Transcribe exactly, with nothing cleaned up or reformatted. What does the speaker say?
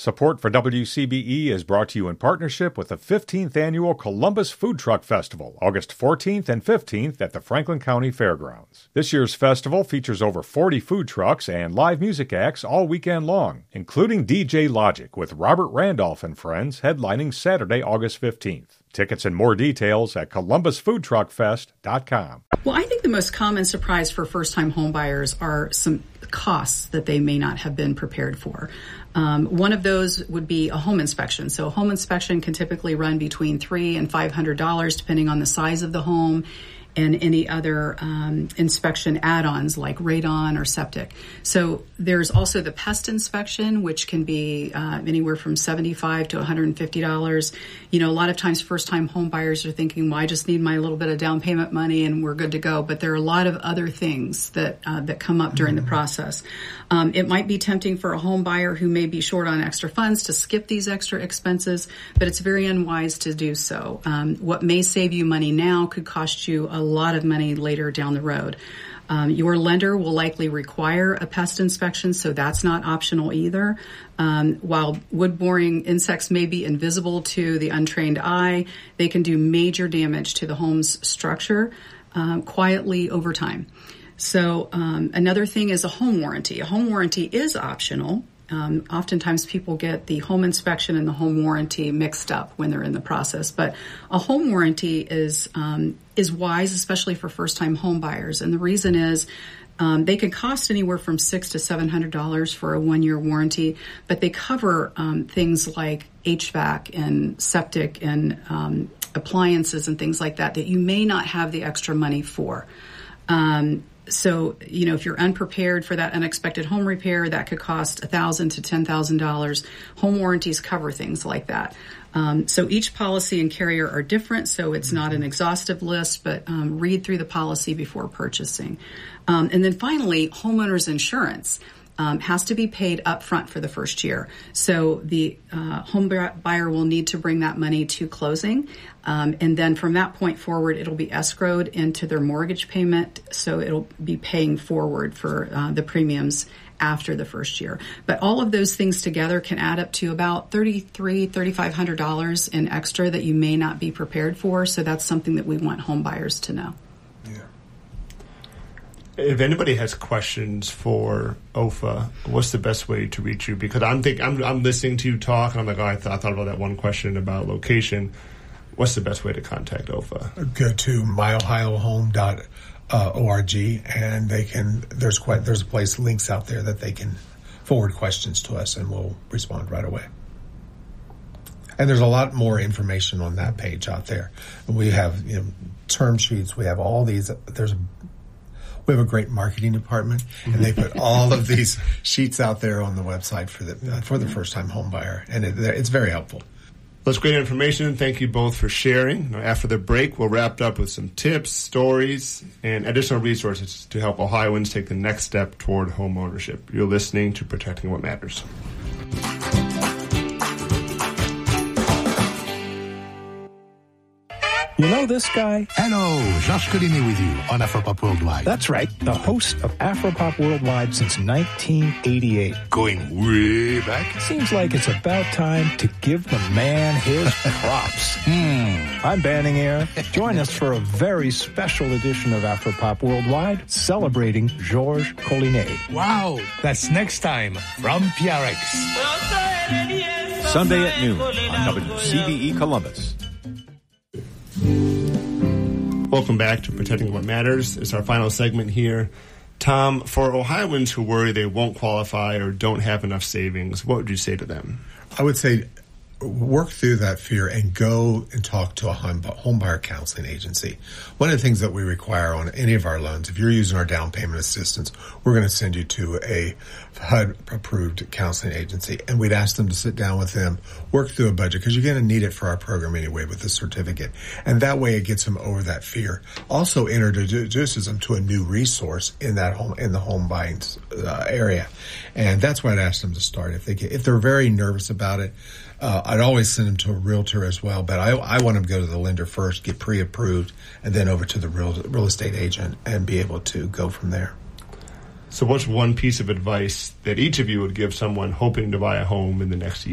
Support for W C B E is brought to you in partnership with the fifteenth Annual Columbus Food Truck Festival, August fourteenth and fifteenth at the Franklin County Fairgrounds. This year's festival features over forty food trucks and live music acts all weekend long, including D J Logic with Robert Randolph and Friends headlining Saturday, August fifteenth. Tickets and more details at columbus food truck fest dot com. Well, I think the most common surprise for first-time homebuyers are some costs that they may not have been prepared for. Um, one of those would be a home inspection. So a home inspection can typically run between three and five hundred dollars, depending on the size of the home and any other um, inspection add-ons like radon or septic. So there's also the pest inspection, which can be uh, anywhere from seventy-five dollars to one hundred fifty dollars. You know, a lot of times first-time home buyers are thinking, well, I just need my little bit of down payment money and we're good to go. But there are a lot of other things that uh, that come up during mm-hmm. the process. Um, it might be tempting for a home buyer who may be short on extra funds to skip these extra expenses, but it's very unwise to do so. Um, what may save you money now could cost you a lot of money later down the road. Um, your lender will likely require a pest inspection, so that's not optional either. Um, while wood-boring insects may be invisible to the untrained eye, they can do major damage to the home's structure um, quietly over time. So um, another thing is a home warranty. A home warranty is optional. Um, oftentimes people get the home inspection and the home warranty mixed up when they're in the process. But a home warranty is um, is wise, especially for first-time home buyers. And the reason is um, they can cost anywhere from six hundred to seven hundred dollars for a one-year warranty, but they cover um, things like H V A C and septic and um, appliances and things like that that you may not have the extra money for. Um, So, you know, if you're unprepared for that unexpected home repair, that could cost one thousand dollars to ten thousand dollars. Home warranties cover things like that. Um, so each policy and carrier are different, so it's not an exhaustive list, but um, read through the policy before purchasing. Um, and then finally, homeowners insurance. Um, has to be paid up front for the first year. So the uh, home buyer will need to bring that money to closing. Um, and then from that point forward, it'll be escrowed into their mortgage payment. So it'll be paying forward for uh, the premiums after the first year. But all of those things together can add up to about thirty-three hundred dollars, thirty-five hundred dollars in extra that you may not be prepared for. So that's something that we want home buyers to know. If anybody has questions for O F A, what's the best way to reach you? Because I'm think I'm I'm listening to you talk, and I'm like, oh, I, th- I thought about that one question about location. What's the best way to contact O F A? Go to my ohio home dot org, and they can. There's quite there's a place links out there that they can forward questions to us, and we'll respond right away. And there's a lot more information on that page out there. We have you know term sheets. We have all these. There's a We have a great marketing department, and they put all of these sheets out there on the website for the uh, for the first-time home buyer, and it, it's very helpful. That's great information. Thank you both for sharing. After the break, we'll wrap up with some tips, stories, and additional resources to help Ohioans take the next step toward home ownership. You're listening to Protecting What Matters. You know this guy? Hello, Josh Collinet with you on Afropop Worldwide. That's right, the host of Afropop Worldwide since nineteen eighty-eight. Going way back? Seems like it's about time to give the man his props. hmm. I'm Banning Air. Join us for a very special edition of Afropop Worldwide celebrating Georges Collinet. Wow, that's next time from P R X. Sunday at noon on W C B E Columbus. Welcome back to Protecting What Matters. It's our final segment here. Tom, for Ohioans who worry they won't qualify or don't have enough savings, what would you say to them? I would say work through that fear and go and talk to a home buyer counseling agency. One of the things that we require on any of our loans, if you're using our down payment assistance, we're going to send you to a H U D-approved counseling agency, and we'd ask them to sit down with them, work through a budget, because you're going to need it for our program anyway with the certificate. And that way it gets them over that fear. Also introduces them to a new resource in that home, in the home buying uh, area. And that's why I'd ask them to start. If they get, if they're very nervous about it, Uh, I'd always send them to a realtor as well, but I, I want them to go to the lender first, get pre-approved, and then over to the real, real estate agent and be able to go from there. So what's one piece of advice that each of you would give someone hoping to buy a home in the next year?